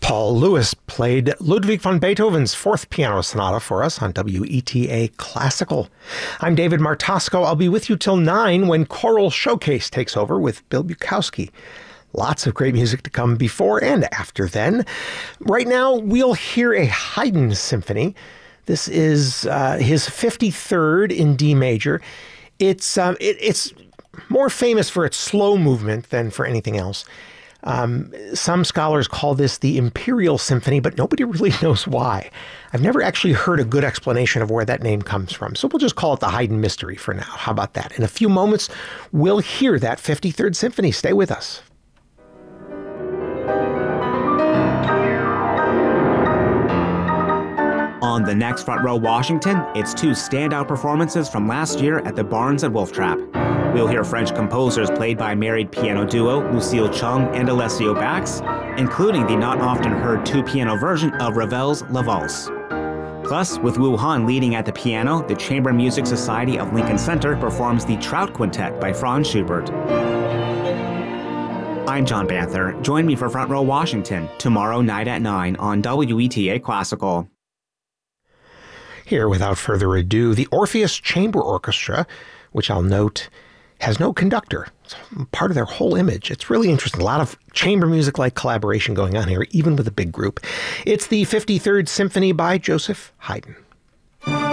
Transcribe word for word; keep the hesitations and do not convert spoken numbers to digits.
Paul Lewis played Ludwig van Beethoven's Fourth Piano Sonata for us on W E T A Classical. I'm David Martosco. I'll be with you till nine when Choral Showcase takes over with Bill Bukowski. Lots of great music to come before and after then. Right now, we'll hear a Haydn symphony. This is uh, his fifty-third in D major. It's um, it, it's more famous for its slow movement than for anything else. Um, some scholars call this the Imperial Symphony, but nobody really knows why. I've never actually heard a good explanation of where that name comes from, so we'll just call it the Haydn Mystery for now. How about that? In a few moments, we'll hear that fifty-third Symphony. Stay with us. On the next Front Row Washington, it's two standout performances from last year at the Barnes at Wolf Trap. We'll hear French composers played by married piano duo Lucille Chung and Alessio Bax, including the not often heard two-piano version of Ravel's La Valse. Plus, with Wu Han leading at the piano, the Chamber Music Society of Lincoln Center performs the Trout Quintet by Franz Schubert. I'm John Banther. Join me for Front Row Washington tomorrow night at nine on W E T A Classical. Here, without further ado, the Orpheus Chamber Orchestra, which I'll note has no conductor. It's part of their whole image. It's really interesting. A lot of chamber music-like collaboration going on here, even with a big group. It's the fifty-third Symphony by Joseph Haydn.